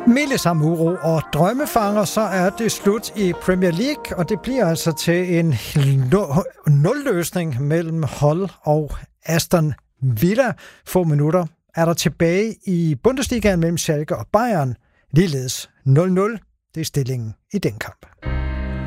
Millesam uro og drømmefanger, så er det slut i Premier League, og det bliver altså til en nulløsning mellem Hull og Aston Villa. Få minutter er der tilbage i Bundesligaen mellem Schalke og Bayern. Ligeledes 0-0. Det er stillingen i den kamp.